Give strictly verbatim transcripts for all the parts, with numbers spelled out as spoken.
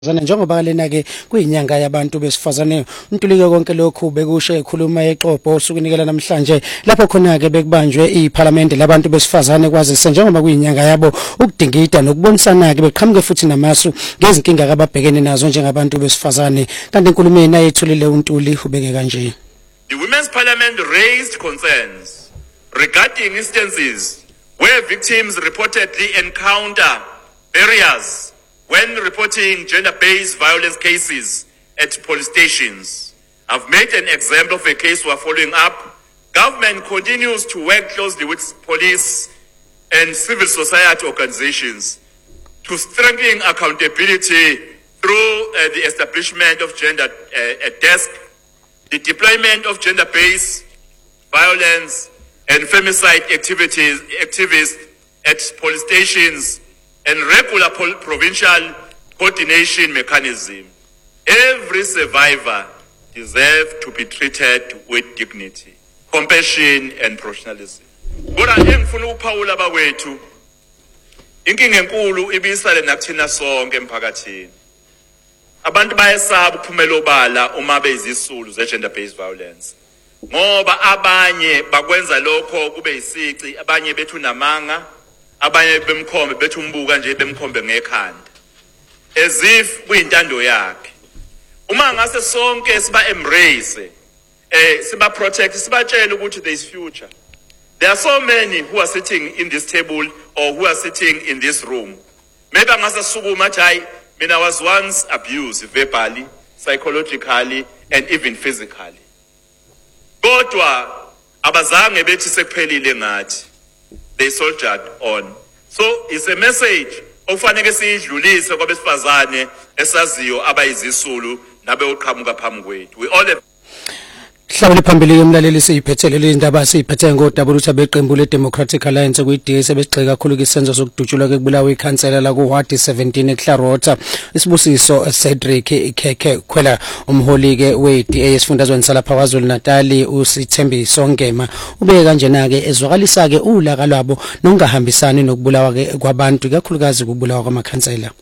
Zana njengoba lena ke kuyinyanga yabantu besifazane untulike konke lokhu bekusho ekhuluma eXhobo sukunikela namhlanje lapho khona ke bekubanjwe iParliament labantu besifazane kwazise njengoba kuyinyanga yabo ukudingida nokubonisana ke beqhamuke futhi namasu ngezinkinga ababhekene nazo njengabantu besifazane kanti enkulumeni ayethulile uNtuli ubeke kanje. The Women's Parliament raised concerns regarding instances where victims reportedly encounter barriers when reporting gender-based violence cases at police stations. I've made an example of a case we're following up. Government continues to work closely with police and civil society organizations to strengthen accountability through uh, the establishment of gender uh, a desk, the deployment of gender-based violence and femicide activities, activists at police stations, and regular provincial coordination mechanism. Every survivor deserves to be treated with dignity, compassion, and professionalism. Kodwa engifuna ukuphawula abawethu inkinga enkulu ibisale nakuthina sonke emphakathini. Abantu bayesaba ukuphumela obala uma bezisulu ze gender based violence. Ngoba abanye bakwenza lokho kube yisici, abanye bethu namanga, abanye bemkhombe bethu umbuka nje bemkhombe ngekhanda as if kuyintando yakhe. Uma ngase sonke siba embrace eh siba protect sibatshela ukuthi there is future. There are so many who are sitting in this table or who are sitting in this room. Maybe ngase sukuma jai mina was once abused verbally, psychologically and even physically. Kodwa abazange bethi sekuphelile ngathi. They soldiered on. So it's a message ofanele siyidlulise kwabesifazane esaziyo abayizisulu nabe uqhamuka phambi kwethu. We all have Hlabele phambili yomlaleli siyiphethelele indaba siyiphethe ngodaba ukuthi abeqembu leDemocratic Alliance kuyi-D A sebesigxeka kakhulu isenzo sokudutshulwa kwebulawa ikhansela la ku-Ward seventeen eKlarota isibusiso Cedric Ikhekhe khwela umholi ke we-D A esifundazweni salapha KwaZulu Natal uSithembiso Ngema ubeke kanjena ke ezwakalisa ke ulaka lwabo nokungahambisani nokubulawa ke kwabantu kakhulukazi kubulawa kwamakhansela.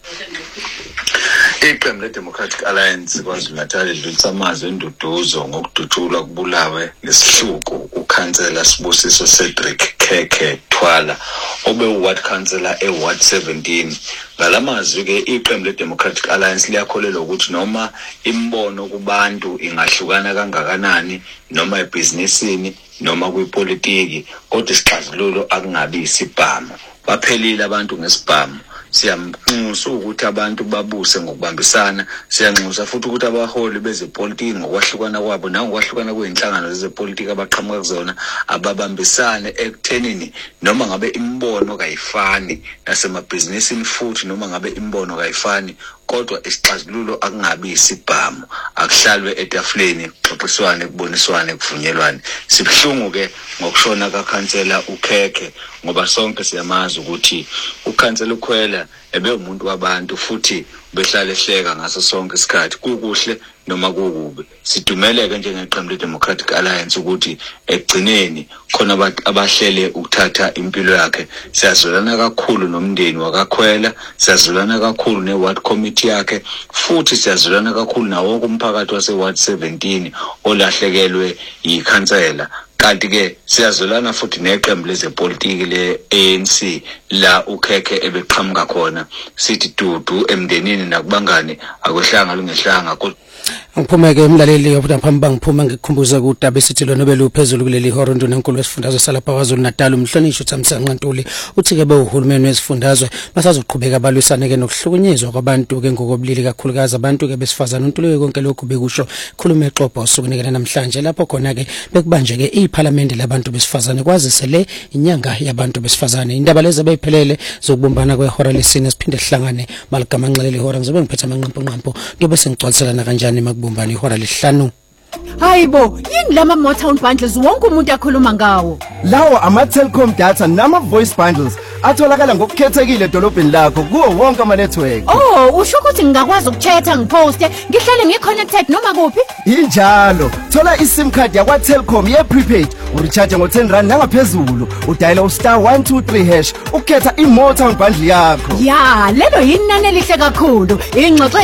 Iqembu leDemocratic Alliance KwaZulu Natal lidlulisa amazwi enduduzo ngokudutshulwa kubulawe ngesihluku ukhansela Sibusiso Cedric Khekhe Thwala obe uward councillor eWard seventeen. Ngalamazwi ke iqembu leDemocratic Alliance liyakholelwa ukuthi noma imbono kubantu ingahlukana kangakanani noma ebhizinisini noma kwipolitiki kodwa isixazululo akungabi isibhamu. Baphelile abantu ngesibhamu. Siyamnxusa ukuthi abantu babuse ngokubambisana, siyanxusa futhi ukuthi abaholi bezepolitiki ngokwahlukana kwabo nangokwahlukana kweinhlangano zepolitiki abaqhamuka kuzona ababambisane ekuthenini noma ngabe imbono kayifani nasemabhizinisini futhi noma ngabe imbono kayifani kodwa isixazululo akungabi isibhamu, akuhlalwe etafuleni kuxoxiswane kuboniswane kuvunyelwane. Sibhlungu ke ngokushona kakhansela uKhekhe ngoba sonke siyamazi ukuthi ukhansela ukhwela ebe umuntu wabantu futhi behlala ehleka ngaso sonke isikhathi kukuhle noma kukubi. Sidumeleke njengeqembu leDemocratic Alliance ukuthi egcineni khona abantu abahlele ukuthatha impilo yakhe. Siyazolana kakhulu nomndeni wakakhwela, siyazolana kakhulu neWard committee yakhe futhi siyazolana kakhulu nawo wonke umphakathi waseWard seventeen olahlekelwe yikhansela. Kanti ke siyazolana futhi neqembu lezepolitiki le-A N C la uKhekhe ebeqhamuka khona sithi dudu emndenini nakubangane akwehlanga lungehlanga. Ngiphumeke umlaleli yopha phambi bangiphuma ngikukhumbuza kudaba esithilo nobelu phezulu kuleli horo nduna enkulu wesifundazwe salapha KwaZulu Natal umhlonishwa uThamsanqa Ntuli uthi ke behulumeni wesifundazwe basazoqhubeka balwisane ke nokuhlukunyezwa kwabantu ke ngokobulili kakhulukazi abantu ke besifazana uNtuleke konke lokhu bekusho khuluma eXhobo usukunikela namhlanje lapho khona ke bekubanje ke iParliament labantu besifazane kwazise le inyanga yabantu besifazane. Indaba lezi bayiphelele zokubumbana kwehora lesine siphinde sihlangane maligama nxeleli hora ngizobe ngiphethe amanqampo nqampo ngibe sengicwaliselana kanjani makubumbana ihora lesihlanu. Hayibo, yini lama Motown bundles wonke umuntu akhuluma ngawo? Lawo ama Telkom data nama voice bundles atholakala ngokukhethekile edolobheni lakho kuwo wonke ama-network. Oh, usho ukuthi ngingakwazi ukukhetha ngiposte ngihlale ngi-connected noma kuphi? Injalo, thola i-sim card yakwa-Telkom ye-prepaid, uricharge ngo-ten rand nangaphezulu, udayela u-star one two three hash ukukhetha i-Motown bundle yakho. Ya, lelo yinani elihle kakhulu. Ingxoxo